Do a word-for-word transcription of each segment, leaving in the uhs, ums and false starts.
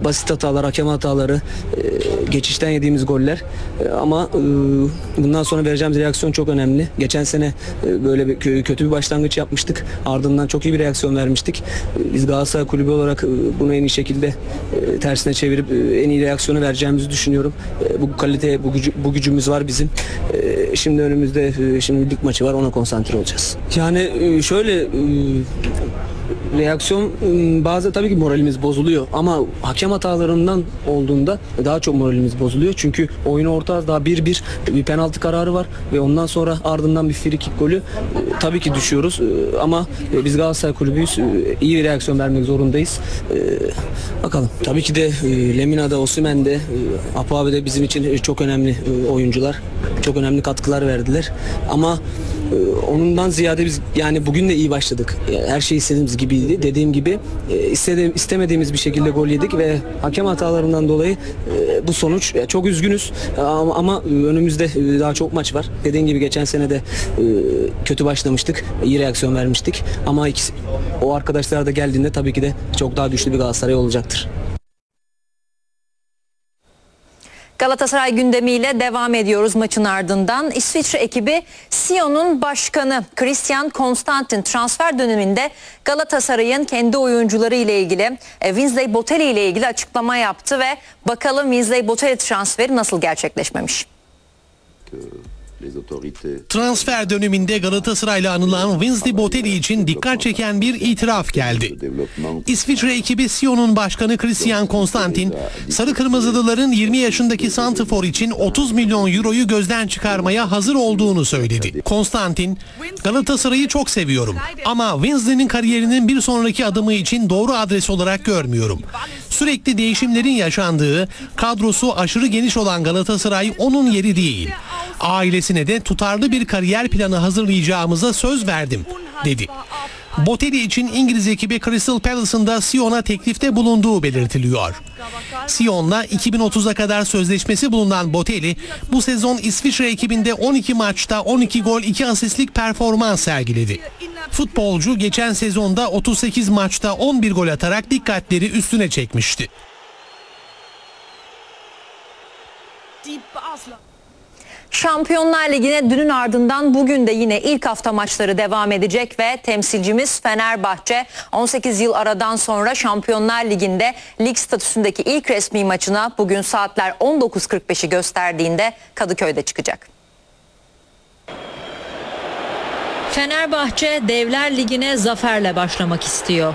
basit hatalar, hakem hataları, geçişten yediğimiz goller. Ama bundan sonra vereceğimiz reaksiyon çok önemli. Geçen sene böyle bir kötü bir başlangıç yapmıştık. Ardından çok iyi bir reaksiyon vermiştik. Biz Galatasaray Kulübü olarak bunu en iyi şekilde tersine çevirip en iyi reaksiyonu vereceğimizi düşünüyorum. Bu kalite, bu, gücü, bu gücümüz var bizim. Şimdi önümüzde şimdi lig maçı var, ona konsantre olacağız. Yani şöyle reaksiyon bazı tabii ki moralimiz bozuluyor ama hakem hatalarından olduğunda daha çok moralimiz bozuluyor. Çünkü oyunu orta daha bir bir bir penaltı kararı var ve ondan sonra ardından bir free kick golü tabii ki düşüyoruz ama biz Galatasaray Kulübüyüz. İyi bir reaksiyon vermek zorundayız. Bakalım. Tabii ki de Lemina'da, Osimhen'de, Apo abi de bizim için çok önemli oyuncular. Çok önemli katkılar verdiler. Ama onundan ziyade biz yani bugün de iyi başladık. Her şey istediğimiz gibiydi. Dediğim gibi istediğim, istemediğimiz bir şekilde gol yedik ve hakem hatalarından dolayı bu sonuç. Çok üzgünüz ama, ama önümüzde daha çok maç var. Dediğim gibi geçen sene de kötü başlamıştık. İyi reaksiyon vermiştik. Ama ikisi, o arkadaşlar da geldiğinde tabii ki de çok daha güçlü bir Galatasaray olacaktır. Galatasaray gündemiyle devam ediyoruz maçın ardından. İsviçre ekibi Sion'un başkanı Christian Constantin transfer döneminde Galatasaray'ın kendi oyuncuları ile ilgili Wesley Bottelli ile ilgili açıklama yaptı ve bakalım Wesley Bottelli transferi nasıl gerçekleşmemiş? Transfer döneminde Galatasaray'la anılan Wesley Bottelli için dikkat çeken bir itiraf geldi. İsviçre ekibi Sion'un başkanı Christian Constantin, Sarı Kırmızılıların yirmi yaşındaki santrfor için otuz milyon euroyu gözden çıkarmaya hazır olduğunu söyledi. Constantin, Galatasaray'ı çok seviyorum ama Wesley'nin kariyerinin bir sonraki adımı için doğru adres olarak görmüyorum. Sürekli değişimlerin yaşandığı, kadrosu aşırı geniş olan Galatasaray onun yeri değil. Ailesine de tutarlı bir kariyer planı hazırlayacağımıza söz verdim, dedi. Bottelli için İngiliz ekibi Crystal Palace'ın da Sion'a teklifte bulunduğu belirtiliyor. Sion'la iki bin otuza kadar sözleşmesi bulunan Bottelli, bu sezon İsviçre ekibinde on iki maçta on iki gol iki asistlik performans sergiledi. Futbolcu geçen sezonda otuz sekiz maçta on bir gol atarak dikkatleri üstüne çekmişti. Şampiyonlar Ligi'ne dünün ardından bugün de yine ilk hafta maçları devam edecek ve temsilcimiz Fenerbahçe on sekiz yıl aradan sonra Şampiyonlar Ligi'nde lig statüsündeki ilk resmi maçına bugün saatler on dokuz kırk beşi gösterdiğinde Kadıköy'de çıkacak. Fenerbahçe Devler Ligi'ne zaferle başlamak istiyor.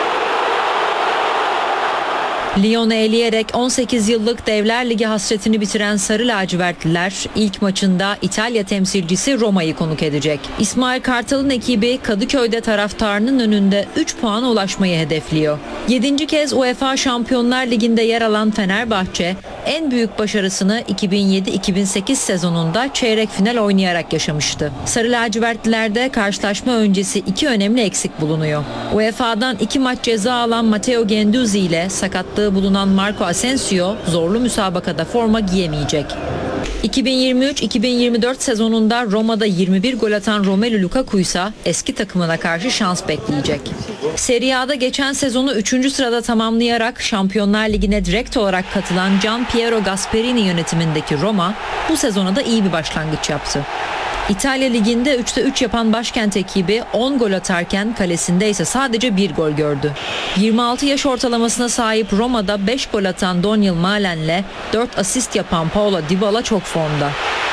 Lyon'u eleyerek on sekiz yıllık Devler Ligi hasretini bitiren Sarı Lacivertliler ilk maçında İtalya temsilcisi Roma'yı konuk edecek. İsmail Kartal'ın ekibi Kadıköy'de taraftarının önünde üç puana ulaşmayı hedefliyor. yedinci kez UEFA Şampiyonlar Ligi'nde yer alan Fenerbahçe en büyük başarısını iki bin yedi iki bin sekiz sezonunda çeyrek final oynayarak yaşamıştı. Sarı Lacivertlilerde karşılaşma öncesi iki önemli eksik bulunuyor. U E F A'dan iki maç ceza alan Matteo Guendouzi ile sakatlığı bulunan Marco Asensio zorlu müsabakada forma giyemeyecek. iki bin yirmi üç iki bin yirmi dört sezonunda Roma'da yirmi bir gol atan Romelu Lukaku ise eski takımına karşı şans bekleyecek. Serie A'da geçen sezonu üçüncü sırada tamamlayarak Şampiyonlar Ligi'ne direkt olarak katılan Gianpiero Gasperini yönetimindeki Roma bu sezona da iyi bir başlangıç yaptı. İtalya Ligi'nde üçte üç yapan başkent ekibi on gol atarken kalesinde ise sadece bir gol gördü. yirmi altı yaş ortalamasına sahip Roma'da beş gol atan Daniel Malen'le dört asist yapan Paulo Dybala çok formda.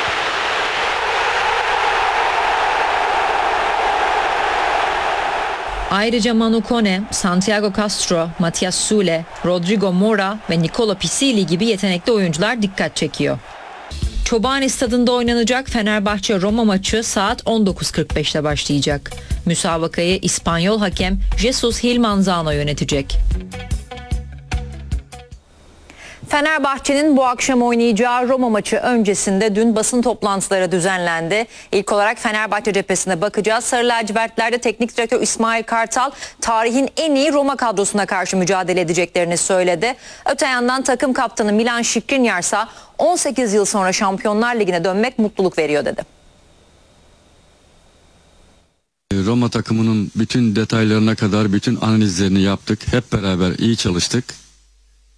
Ayrıca Manu Kone, Santiago Castro, Matias Sule, Rodrigo Mora ve Nicola Pisili gibi yetenekli oyuncular dikkat çekiyor. Çobani Stadı'nda oynanacak Fenerbahçe-Roma maçı saat on dokuz kırk beşte başlayacak. Müsabakayı İspanyol hakem Jesus Gil Manzano yönetecek. Fenerbahçe'nin bu akşam oynayacağı Roma maçı öncesinde dün basın toplantıları düzenlendi. İlk olarak Fenerbahçe cephesine bakacağız. Sarı lacivertlerde teknik direktör İsmail Kartal tarihin en iyi Roma kadrosuna karşı mücadele edeceklerini söyledi. Öte yandan takım kaptanı Milan Skriniar ise on sekiz yıl sonra Şampiyonlar Ligi'ne dönmek mutluluk veriyor dedi. Roma takımının bütün detaylarına kadar bütün analizlerini yaptık. Hep beraber iyi çalıştık.